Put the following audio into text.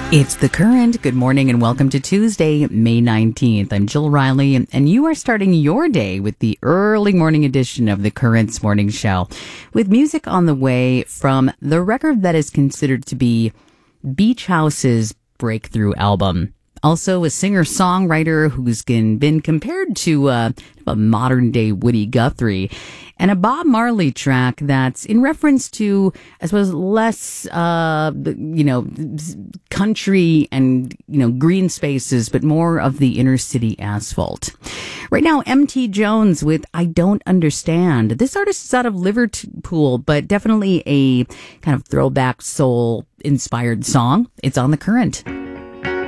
It's The Current. Good morning and welcome to Tuesday, May 19th. I'm Jill Riley, and you are starting your day with the early morning edition of The Current's Morning Show, with music on the way from the record that is considered to be Beach House's breakthrough album. Also, a singer-songwriter who's been compared to a modern-day Woody Guthrie, and a Bob Marley track that's in reference to, I suppose, less, country and, green spaces, but more of the inner city asphalt. Right now, MT Jones with I Don't Understand. This artist is out of Liverpool, but definitely a kind of throwback soul-inspired song. It's on The Current.